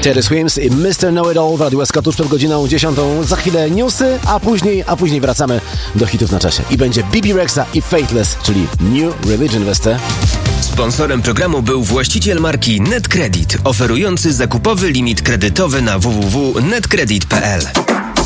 Teddy Swims i Mr. Know-It-All w Radiu SK tuż przed godziną 10. Za chwilę newsy, a później wracamy do hitów na czasie. I będzie Bibi Rexa i Faithless, czyli New Religion w ST. Sponsorem programu był właściciel marki NetCredit, oferujący zakupowy limit kredytowy na www.netcredit.pl.